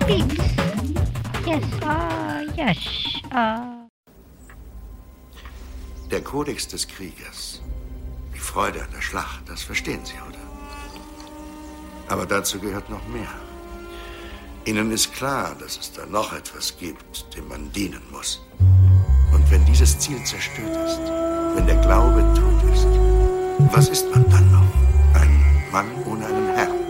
Peace. Yes, yes. Der Kodex des Kriegers. Die Freude an der Schlacht, das verstehen Sie, oder? Aber dazu gehört noch mehr. Ihnen ist klar, dass es da noch etwas gibt, dem man dienen muss. Und wenn dieses Ziel zerstört ist, wenn der Glaube tot ist, was ist man dann noch? Ein Mann ohne einen Herrn.